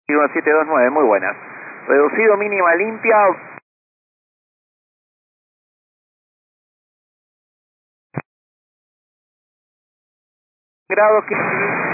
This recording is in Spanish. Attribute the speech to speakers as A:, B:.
A: 1729, muy buenas. Reducido, mínima, limpia. Grados que...